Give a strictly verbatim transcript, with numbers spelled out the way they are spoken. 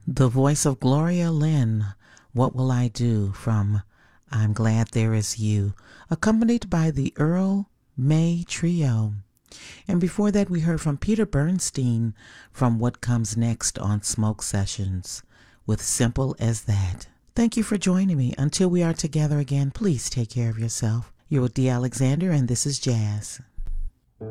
The voice of Gloria Lynn, What Will I Do, from I'm Glad There Is You, accompanied by the Earl May Trio. And before that, we heard from Peter Bernstein from What Comes Next on Smoke Sessions with Simple as That. Thank you for joining me. Until we are together again, please take care of yourself. You're with Dee Alexander, and this is Jazz.